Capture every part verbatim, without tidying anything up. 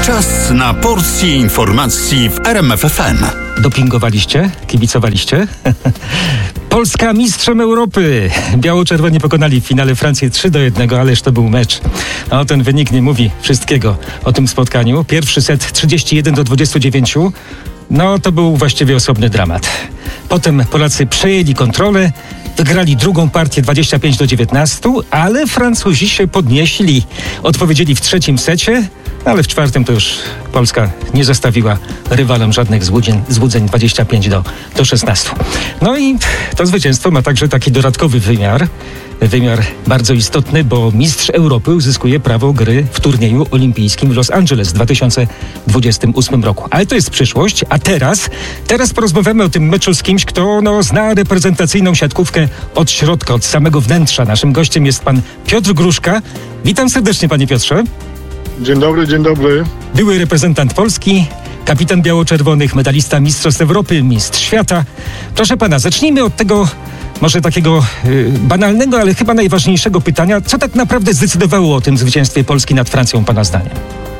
Czas na porcję informacji w R M F F M. Dopingowaliście? Kibicowaliście? Polska mistrzem Europy. Biało-czerwoni pokonali w finale Francję trzy do jednego, ależ to był mecz. No, ten wynik nie mówi wszystkiego o tym spotkaniu. Pierwszy set trzydzieści jeden do dwudziestu dziewięciu. No, to był właściwie osobny dramat. Potem Polacy przejęli kontrolę, wygrali drugą partię dwadzieścia pięć do dziewiętnastu, ale Francuzi się podnieśli. Odpowiedzieli w trzecim secie, ale w czwartym to już Polska nie zostawiła rywalom żadnych złudzeń, złudzeń dwadzieścia pięć do szesnastu. No i to zwycięstwo ma także taki dodatkowy wymiar. Wymiar bardzo istotny, bo mistrz Europy uzyskuje prawo gry w turnieju olimpijskim w Los Angeles w dwa tysiące dwudziestym ósmym roku. Ale to jest przyszłość, a teraz, teraz porozmawiamy o tym meczu z kimś, kto no, zna reprezentacyjną siatkówkę od środka, od samego wnętrza. Naszym gościem jest pan Piotr Gruszka. Witam serdecznie, panie Piotrze. Dzień dobry, dzień dobry. Były reprezentant Polski, kapitan biało-czerwonych, medalista Mistrzostw Europy, mistrz świata. Proszę pana, zacznijmy od tego może takiego y, banalnego, ale chyba najważniejszego pytania. Co tak naprawdę zdecydowało o tym zwycięstwie Polski nad Francją, pana zdaniem?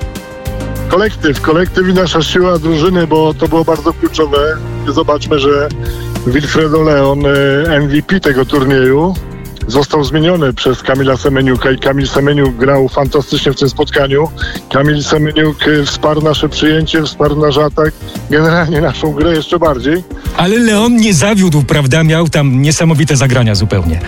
Kolektyw, kolektyw i nasza siła drużyny, bo to było bardzo kluczowe. Zobaczmy, że Wilfredo Leon, M V P tego turnieju, został zmieniony przez Kamila Semeniuka i Kamil Semeniuk grał fantastycznie w tym spotkaniu. Kamil Semeniuk wsparł nasze przyjęcie, wsparł nasz atak, generalnie naszą grę jeszcze bardziej. Ale Leon nie zawiódł, prawda? Miał tam niesamowite zagrania zupełnie.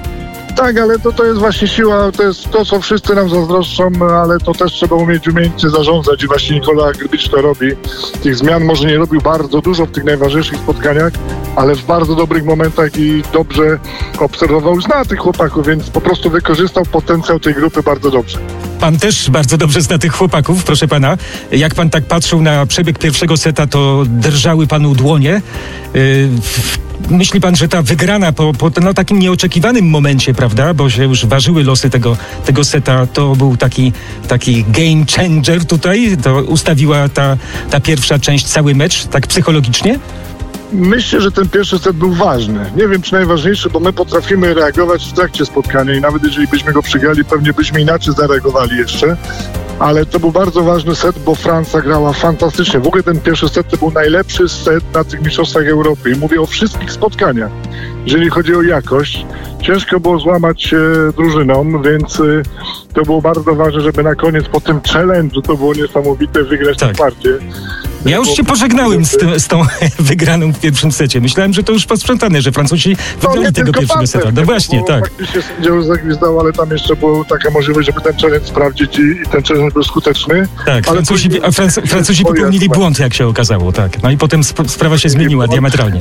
Tak, ale to, to jest właśnie siła, to jest to, co wszyscy nam zazdroszczą, ale to też trzeba umieć umiejętnie zarządzać i właśnie Nikola Grbicz to robi. Tych zmian może nie robił bardzo dużo w tych najważniejszych spotkaniach, ale w bardzo dobrych momentach i dobrze obserwował, zna tych chłopaków, więc po prostu wykorzystał potencjał tej grupy bardzo dobrze. Pan też bardzo dobrze zna tych chłopaków, proszę pana. Jak pan tak patrzył na przebieg pierwszego seta, to drżały panu dłonie. Yy, myśli pan, że ta wygrana po, po no, takim nieoczekiwanym momencie, prawda, bo się już ważyły losy tego, tego seta, to był taki, taki game changer tutaj? To ustawiła ta, ta pierwsza część cały mecz tak psychologicznie? Myślę, że ten pierwszy set był ważny. Nie wiem, czy najważniejszy, bo my potrafimy reagować w trakcie spotkania i nawet jeżeli byśmy go przegrali, pewnie byśmy inaczej zareagowali jeszcze. Ale to był bardzo ważny set, bo Francja grała fantastycznie. W ogóle ten pierwszy set to był najlepszy set na tych mistrzostwach Europy. I mówię o wszystkich spotkaniach. Jeżeli chodzi o jakość, ciężko było złamać e, drużynom, więc e, to było bardzo ważne, żeby na koniec po tym challenge'u, to było niesamowite, wygrać tę tak. partię. Ja już się pożegnałem z, ty, z tą wygraną w pierwszym secie. Myślałem, że to już posprzątane, że Francuzi wygrali no, tego pierwszego pantem, seta. No właśnie, tak. Faktycznie sędzia już zagwizdał, ale tam jeszcze była taka możliwość, żeby ten challenge sprawdzić i, i ten challenge był skuteczny. Tak, ale Francuzi, później, a Franc, Francuzi popełnili błąd, jak się okazało, tak. No i potem sp- sprawa się zmieniła diametralnie.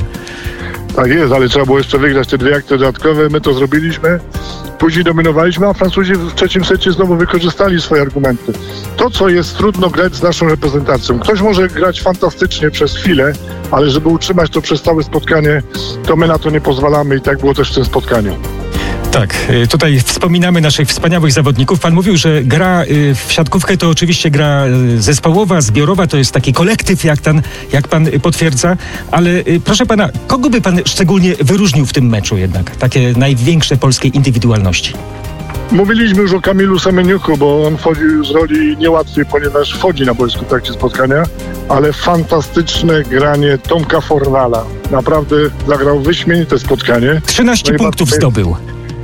Tak jest, ale trzeba było jeszcze wygrać te dwie akty dodatkowe. My to zrobiliśmy. Później dominowaliśmy, a Francuzi w trzecim secie znowu wykorzystali swoje argumenty. To, co jest trudno grać z naszą reprezentacją. Ktoś może grać fantastycznie przez chwilę, ale żeby utrzymać to przez całe spotkanie, to my na to nie pozwalamy i tak było też w tym spotkaniu. Tak, tutaj wspominamy naszych wspaniałych zawodników. Pan mówił, że gra w siatkówkę to oczywiście gra zespołowa, zbiorowa, to jest taki kolektyw, jak, ten, jak pan potwierdza, ale proszę pana, kogo by pan szczególnie wyróżnił w tym meczu jednak? Takie największe polskie indywidualności. Mówiliśmy już o Kamilu Semeniuku, bo on wchodził z roli niełatwiej, ponieważ wchodzi na boisku w trakcie spotkania, ale fantastyczne granie Tomka Fornala. Naprawdę zagrał wyśmienite spotkanie. trzynaście no punktów bardzo... zdobył.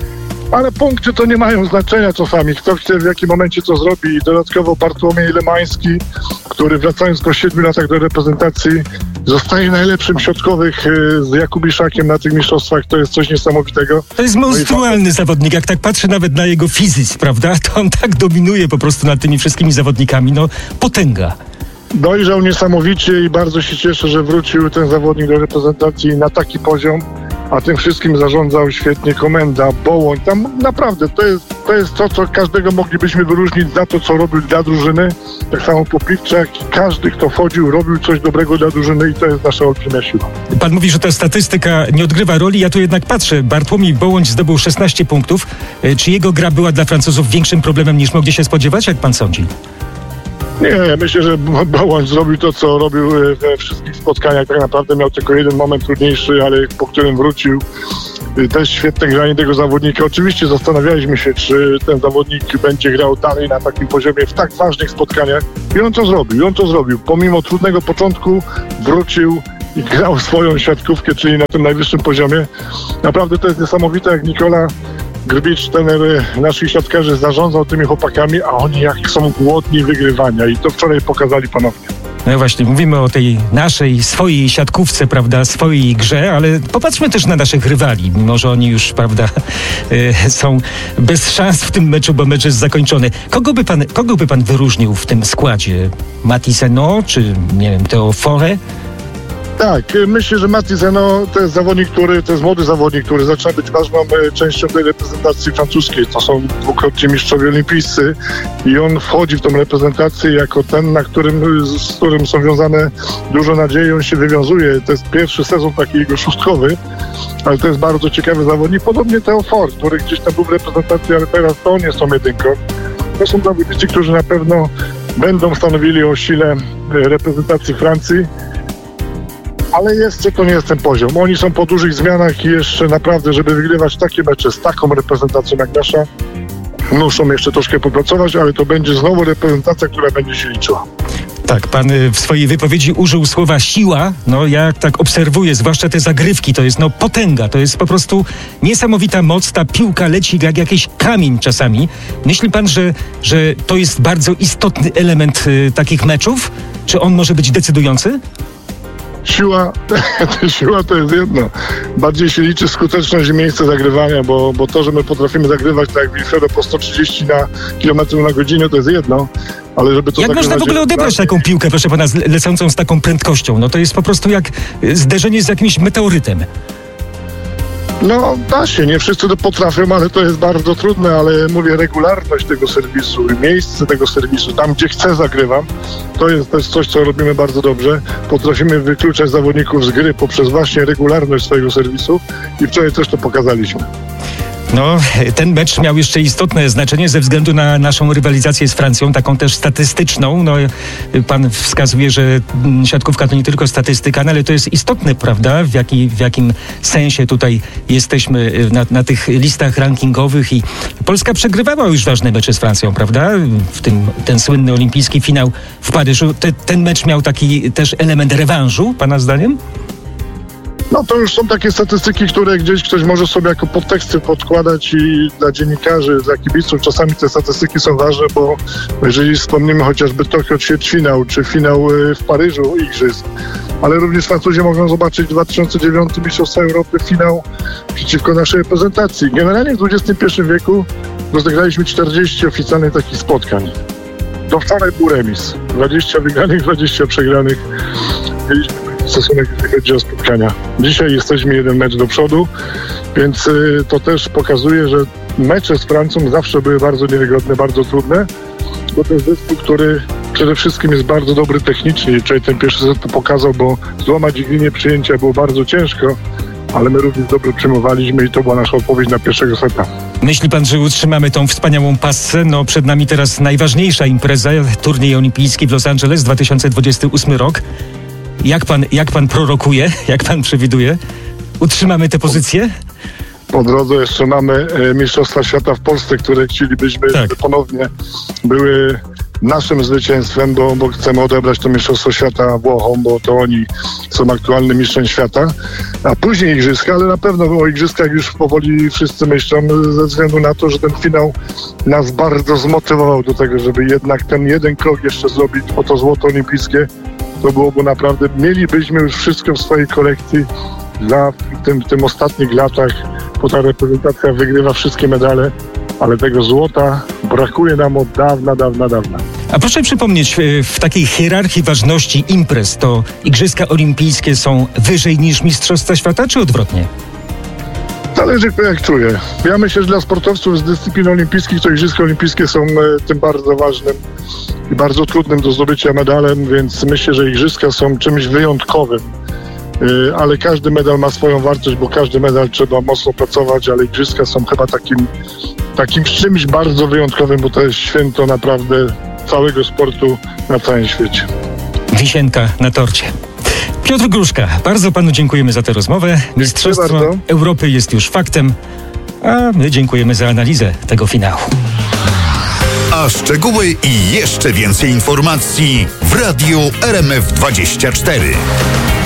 Ale punkty to nie mają znaczenia czasami. Kto chce w jakim momencie co zrobi. Dodatkowo Bartłomiej Lemański, który wracając po siedmiu latach do reprezentacji zostaje najlepszym środkowych z Jakubiszakiem na tych mistrzostwach. To jest coś niesamowitego. To jest monstrualny no zawodnik. Jak tak patrzę nawet na jego fizyzm, prawda, to on tak dominuje po prostu nad tymi wszystkimi zawodnikami. No, potęga. Dojrzał niesamowicie i bardzo się cieszę, że wrócił ten zawodnik do reprezentacji na taki poziom. A tym wszystkim zarządzał świetnie Komenda, Bołoń. Tam naprawdę to jest, to jest to, co każdego moglibyśmy wyróżnić za to, co robił dla drużyny. Tak samo Popiwczak. Każdy, kto wchodził, robił coś dobrego dla drużyny i to jest nasza olbrzymia siła. Pan mówi, że ta statystyka nie odgrywa roli. Ja tu jednak patrzę. Bartłomiej Bołoń zdobył szesnaście punktów. Czy jego gra była dla Francuzów większym problemem niż mogli się spodziewać? Jak pan sądzi? Nie, myślę, że Bałąd zrobił to, co robił we wszystkich spotkaniach. Tak naprawdę miał tylko jeden moment trudniejszy, ale po którym wrócił. Też świetne granie tego zawodnika. Oczywiście zastanawialiśmy się, czy ten zawodnik będzie grał dalej na takim poziomie w tak ważnych spotkaniach. I on to zrobił, i on to zrobił. Pomimo trudnego początku wrócił i grał swoją siatkówkę, czyli na tym najwyższym poziomie. Naprawdę to jest niesamowite, jak Nikola Grbicz, trener naszych siatkarzy, zarządzał tymi chłopakami, a oni jak są głodni wygrywania. I to wczoraj pokazali ponownie. No właśnie, mówimy o tej naszej, swojej siatkówce, prawda, swojej grze, ale popatrzmy też na naszych rywali, mimo że oni już, prawda, y, są bez szans w tym meczu, bo mecz jest zakończony. Kogo by pan, kogo by pan wyróżnił w tym składzie? Mati Zeno, czy, nie wiem, Theo Fore? Tak, myślę, że Mati Zeno to jest zawodnik, który, to jest młody zawodnik, który zaczyna być ważną częścią tej reprezentacji francuskiej. To są dwukrotnie mistrzowie olimpijscy i on wchodzi w tą reprezentację jako ten, na którym, z którym są wiązane dużo nadziei. On się wywiązuje. To jest pierwszy sezon taki jego szóstkowy, ale to jest bardzo ciekawy zawodnik. Podobnie Theo Ford, który gdzieś tam był w reprezentacji, ale teraz to nie są jedynką. To są zawodnicy, którzy na pewno będą stanowili o sile reprezentacji Francji. Ale jeszcze to nie jest ten poziom. Oni są po dużych zmianach i jeszcze naprawdę, żeby wygrywać takie mecze z taką reprezentacją jak nasza, muszą jeszcze troszkę popracować, ale to będzie znowu reprezentacja, która będzie się liczyła. Tak, pan w swojej wypowiedzi użył słowa siła. No ja tak obserwuję, zwłaszcza te zagrywki, to jest no potęga, to jest po prostu niesamowita moc, ta piłka leci jak jakiś kamień czasami. Myśli pan, że, że to jest bardzo istotny element y, takich meczów? Czy on może być decydujący? Siła, siła to jest jedno. Bardziej się liczy skuteczność i miejsce zagrywania, bo, bo to, że my potrafimy zagrywać tak jak Wilfredo po sto trzydzieści na kilometrów na godzinę, to jest jedno. Ale żeby to jak można w ogóle odebrać taką piłkę, proszę pana, lecącą z taką prędkością? No to jest po prostu jak zderzenie z jakimś meteorytem. No da się, nie wszyscy to potrafią, ale to jest bardzo trudne, ale mówię, regularność tego serwisu i miejsce tego serwisu, tam gdzie chcę zagrywam, to jest też coś, co robimy bardzo dobrze. Potrafimy wykluczać zawodników z gry poprzez właśnie regularność swojego serwisu i wczoraj też to pokazaliśmy. No, ten mecz miał jeszcze istotne znaczenie ze względu na naszą rywalizację z Francją, taką też statystyczną. No, pan wskazuje, że siatkówka to nie tylko statystyka, no, ale to jest istotne, prawda? W, jaki, w jakim sensie tutaj jesteśmy na, na tych listach rankingowych i Polska przegrywała już ważne mecze z Francją, prawda? W tym ten słynny olimpijski finał w Paryżu. Te, ten mecz miał taki też element rewanżu, pana zdaniem? No to już są takie statystyki, które gdzieś ktoś może sobie jako podteksty podkładać i dla dziennikarzy, dla kibiców czasami te statystyki są ważne, bo jeżeli wspomnimy chociażby Tokio ćwierćfinał, czy finał w Paryżu igrzysk, ale również Francuzi mogą zobaczyć dwa tysiące dziewiąty Mistrzostwa Europy, finał przeciwko naszej reprezentacji. Generalnie w dwudziestym pierwszym wieku rozegraliśmy czterdzieści oficjalnych takich spotkań. Do wczoraj był remis. dwadzieścia wygranych, dwadzieścia przegranych. Mieliśmy stosunek, jeżeli chodzi o spotkania. Dzisiaj jesteśmy jeden mecz do przodu, więc y, to też pokazuje, że mecze z Francją zawsze były bardzo niewygodne, bardzo trudne, bo to jest zespół, który przede wszystkim jest bardzo dobry technicznie. Wczoraj ten pierwszy set to pokazał, bo złamać ich linię przyjęcia było bardzo ciężko, ale my również dobrze przyjmowaliśmy i to była nasza odpowiedź na pierwszego seta. Myśli pan, że utrzymamy tą wspaniałą passę? No przed nami teraz najważniejsza impreza, turniej olimpijski w Los Angeles, dwa tysiące dwudziesty ósmy rok. Jak pan, jak pan prorokuje, jak pan przewiduje? Utrzymamy tę pozycję? Po drodze jeszcze mamy e, Mistrzostwa Świata w Polsce, które chcielibyśmy, tak, żeby ponownie były naszym zwycięstwem, bo, bo chcemy odebrać to Mistrzostwo Świata Włochom, bo to oni są aktualnym mistrzem świata, a później Igrzyska, ale na pewno o Igrzyskach już powoli wszyscy myślą, ze względu na to, że ten finał nas bardzo zmotywował do tego, żeby jednak ten jeden krok jeszcze zrobić po to złoto olimpijskie. To byłoby naprawdę, mielibyśmy już wszystko w swojej kolekcji za tym, tym ostatnich latach, bo ta reprezentacja wygrywa wszystkie medale, ale tego złota brakuje nam od dawna, dawna, dawna. A proszę przypomnieć, w takiej hierarchii ważności imprez to Igrzyska Olimpijskie są wyżej niż Mistrzostwa Świata, czy odwrotnie? Zależy, kto jak czuje. Ja myślę, że dla sportowców z dyscyplin olimpijskich to Igrzyska Olimpijskie są tym bardzo ważnym i bardzo trudnym do zdobycia medalem, więc myślę, że Igrzyska są czymś wyjątkowym. Ale każdy medal ma swoją wartość, bo każdy medal trzeba mocno pracować, ale Igrzyska są chyba takim, takim czymś bardzo wyjątkowym, bo to jest święto naprawdę całego sportu na całym świecie. Wisienka na torcie. Piotr Gruszka, bardzo panu dziękujemy za tę rozmowę. Mistrzostwo bardzo. Europy jest już faktem, a my dziękujemy za analizę tego finału. A szczegóły i jeszcze więcej informacji w Radiu R M F dwadzieścia cztery.